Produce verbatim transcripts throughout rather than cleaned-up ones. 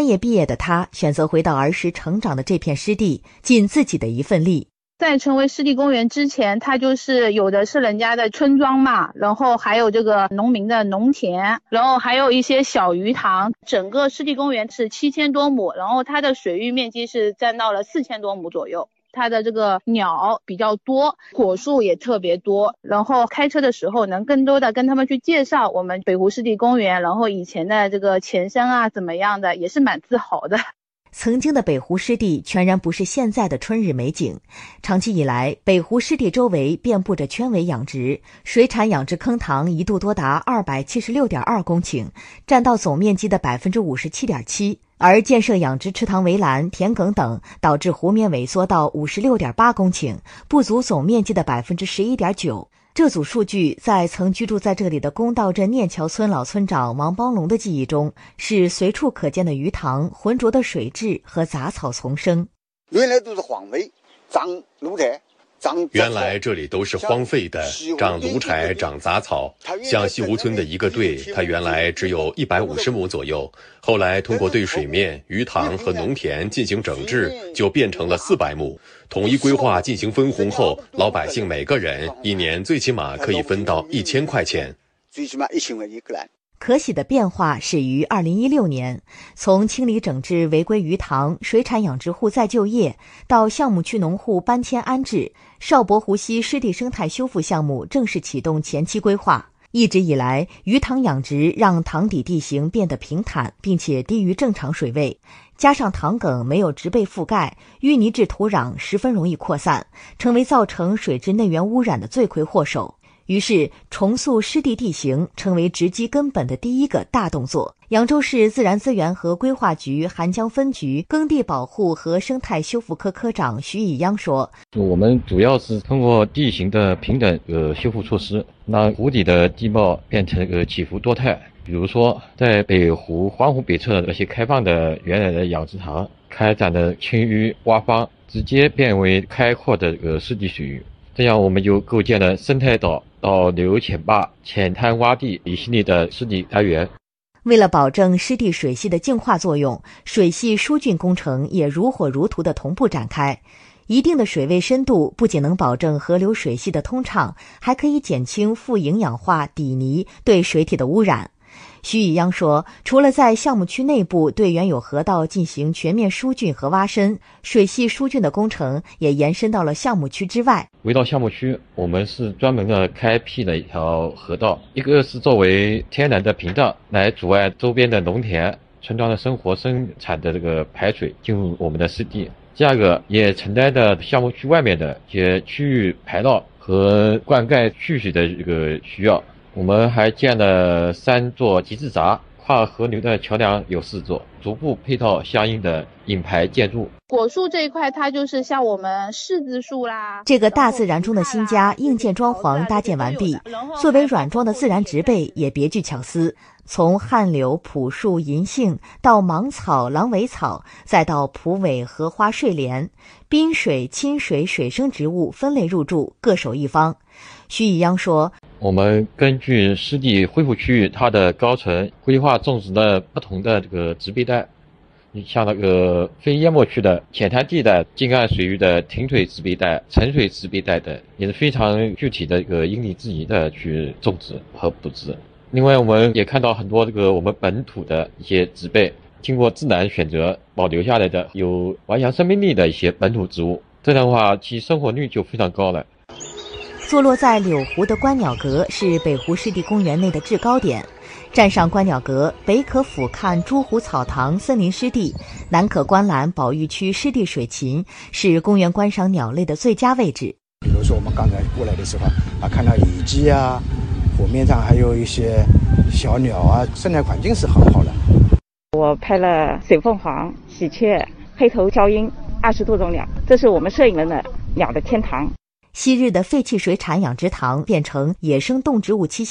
业毕业的他选择回到儿时成长的这片湿地，尽自己的一份力。 在成为湿地公园之前，它就是有的是人家的村庄嘛，然后还有这个农民的农田，然后还有一些小鱼塘。整个湿地公园是七千多亩，然后它的水域面积是占到了四千多亩左右。它的这个鸟比较多，果树也特别多，然后开车的时候能更多的跟他们去介绍我们北湖湿地公园，然后以前的这个前身啊怎么样的，也是蛮自豪的。 曾经的北湖湿地全然不是现在的春日美景，长期以来，北湖湿地周围遍布着圈围养殖，水产养殖坑塘一度多达二百七十六点二公顷，占到总面积的百分之五十七点七。而建设养殖池塘围栏、田埂等，导致湖面萎缩到五十六点八公顷，不足总面积的百分之十一点九。这组数据在曾居住在这里的公道镇念桥村老村长王邦龙的记忆中，是随处可见的鱼塘、浑浊的水质和杂草丛生。 原来都是荒废，长芦柴。 原来这里都是荒废的，长芦柴，长杂草。像西湖村的一个队，它原来只有一百五十亩左右，后来通过对水面、鱼塘和农田进行整治，就变成了四百亩。统一规划进行分红后，老百姓每个人一年最起码可以分到一千块钱。 最起码一千块一个人。 可喜的变化始于二零一六年，从清理整治违规鱼塘、水产养殖户再就业，到项目区农户搬迁安置，邵伯湖西湿地生态修复项目正式启动前期规划。一直以来，鱼塘养殖让塘底地形变得平坦，并且低于正常水位，加上塘埂没有植被覆盖，淤泥质土壤十分容易扩散，成为造成水质内源污染的罪魁祸首。于是重塑湿地地形成为直击根本的第一个大动作。扬州市自然资源和规划局韩江分局耕地保护和生态修复科科长徐以央说， 我们主要是通过地形的平整呃修复措施，让湖底的地貌变成呃起伏多态。比如说在北湖环湖北侧那些开放的原来的养殖塘开展的清淤挖方，直接变为开阔的呃湿地水域。这样我们就构建了生态岛、导流浅坝、浅滩洼地一系列的湿地单元。 为了保证湿地水系的净化作用，水系疏浚工程也如火如荼地同步展开。一定的水位深度不仅能保证河流水系的通畅，还可以减轻富营养化底泥对水体的污染。徐以央说，除了在项目区内部对原有河道进行全面疏浚和挖深，水系疏浚的工程也延伸到了项目区之外。 围绕项目区，我们是专门的开辟了一条河道，一个是作为天然的屏障，来阻碍周边的农田、村庄的生活生产的这个排水进入我们的湿地；第二个也承担着项目区外面的一些区域排涝和灌溉蓄水的这个需要。我们还建了三座集治闸，跨河流的桥梁有四座，逐步配套相应的引排建筑。 果树这一块，它就是像我们柿子树啦。 这个大自然中的新家硬件装潢搭建完毕，作为软装的自然植被也别具巧思。从旱柳、朴树、银杏到芒草、狼尾草，再到蒲苇、荷花、睡莲，滨水、亲水水生植物分类入驻，各守一方。徐以央说， 我们根据湿地恢复区域它的高层规划种植了不同的这个植被带，你像那个非淹没区的浅滩地带、近岸水域的停水植被带、沉水植被带等，也是非常具体的一个因地制宜的去种植和布置。另外，我们也看到很多这个我们本土的一些植被，经过自然选择保留下来的有顽强生命力的一些本土植物，这样的话其生活率就非常高了。 坐落在柳湖的观鸟阁是北湖湿地公园内的制高点，站上观鸟阁，北可俯瞰诸湖草堂森林湿地，南可观览保育区湿地水禽，是公园观赏鸟类的最佳位置。 比如说我们刚才过来的时候啊，看到野鸡啊，湖面上还有一些小鸟啊，生态环境是很好的。 我拍了水凤凰、喜鹊、黑头鹪鹰二十多种鸟，这是我们摄影人的鸟的天堂。 昔日的废弃水产养殖塘变成野生动植物栖息地，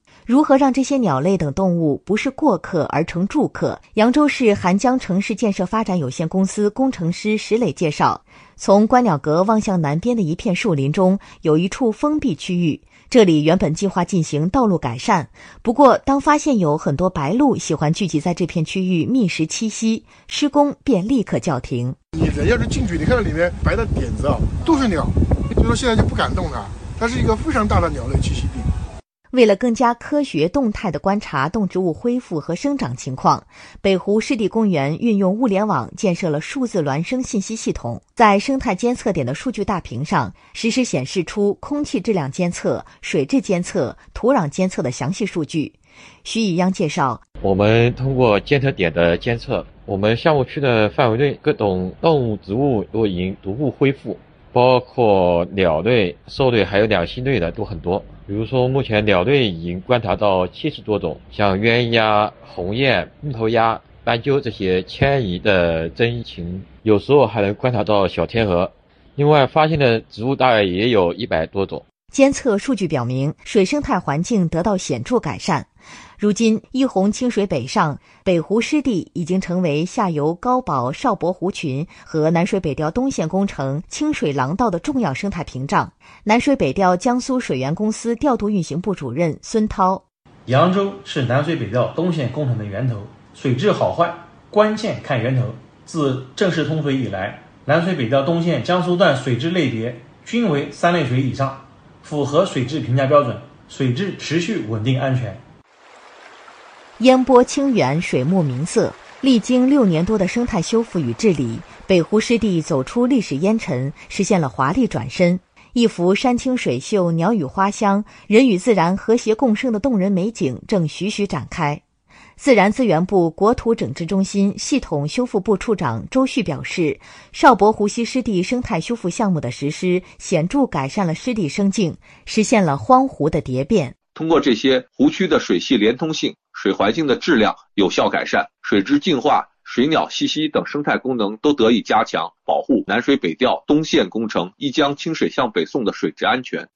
如何让这些鸟类等动物不是过客而成住客？扬州市韩江城市建设发展有限公司工程师石磊介绍，从观鸟阁望向南边的一片树林中，有一处封闭区域。这里原本计划进行道路改善，不过当发现有很多白鹭喜欢聚集在这片区域觅食栖息，施工便立刻叫停。 你人要是进去，你看到里面白的点子啊，都是鸟，所以说现在就不敢动它。它是一个非常大的鸟类栖息地。 为了更加科学动态地观察动植物恢复和生长情况，北湖湿地公园运用物联网建设了数字孪生信息系统，在生态监测点的数据大屏上实时显示出空气质量监测、水质监测、土壤监测的详细数据。徐以央介绍， 我们通过监测点的监测，我们项目区的范围内各种动物植物都已经逐步恢复，包括鸟类、兽类还有两栖类的都很多。比如说目前鸟类已经观察到七十多种，像鸳鸯、鸿雁、木头鸭、斑鸠这些迁移的真禽，有时候还能观察到小天鹅。另外发现的植物大概也有一百多种。 监测数据表明，水生态环境得到显著改善。如今，一洪清水北上，北湖湿地已经成为下游高保邵伯湖群和南水北调东线工程清水廊道的重要生态屏障。南水北调江苏水源公司调度运行部主任孙涛： 扬州是南水北调东线工程的源头，水质好坏关键看源头。自正式通水以来，南水北调东线江苏段水质类别均为三类水以上，符合水质评价标准，水质持续稳定安全。 烟波清远，水木明色。历经六年多的生态修复与治理，北湖湿地走出历史烟尘，实现了华丽转身。一幅山清水秀、鸟语花香、人与自然和谐共生的动人美景正徐徐展开。自然资源部国土整治中心系统修复部处长周旭表示，邵伯湖西湿地生态修复项目的实施，显著改善了湿地生境，实现了荒湖的蝶变。 通过这些，湖区的水系连通性、水环境的质量有效改善，水质净化、水鸟栖息等生态功能都得以加强，保护南水北调东线工程一江清水向北送的水质安全。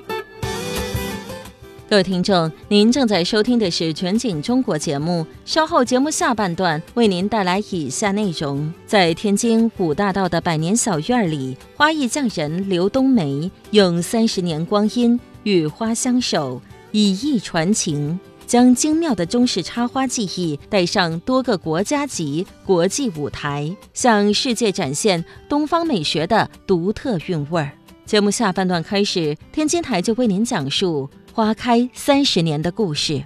各位听众，您正在收听的是全景中国节目，稍后节目下半段为您带来以下内容。在天津五大道的百年小院里，花艺匠人刘冬梅用三十年光阴与花相守，以艺传情，将精妙的中式插花技艺带上多个国家级国际舞台，向世界展现东方美学的独特韵味儿。节目下半段开始，天津台就为您讲述花开三十年的故事。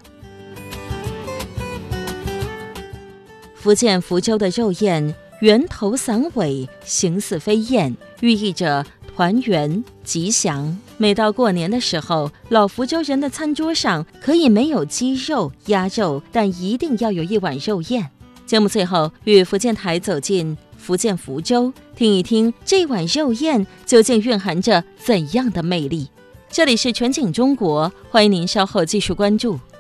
福建福州的肉燕，圆头散尾，形似飞燕，寓意着团圆吉祥。每到过年的时候，老福州人的餐桌上可以没有鸡肉、鸭肉，但一定要有一碗肉燕。节目最后，与福建台走进福建福州，听一听这碗肉燕究竟蕴含着怎样的魅力。这里是全景中国，欢迎您稍后继续关注。